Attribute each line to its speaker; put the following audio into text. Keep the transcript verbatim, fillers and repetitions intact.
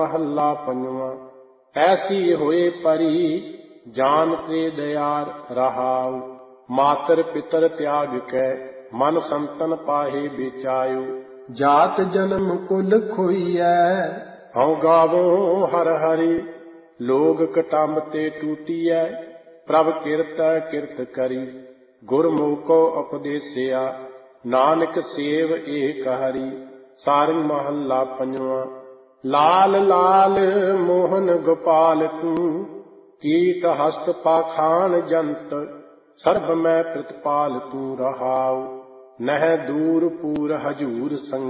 Speaker 1: महला पंजवा। ऐसी होए परी जान के दयार रहाऊ। मातर पितर त्याग कै मन संतन पाहे बेचायो। जात जन्म कुल खोईऐ हऊँ गावो हर हरि। लोग कटंब ते टूटीऐ प्रभ किरत किरत करी। गुरमुख को उपदेसिया नानक सेव एक हरि। सारंग महला पंजवा। लाल लाल मोहन गोपाल तू कीट हस्त पाखान जंत। सर्ब मैं प्रतिपाल तू रहाऊ। नह दूर पूर हजूर संग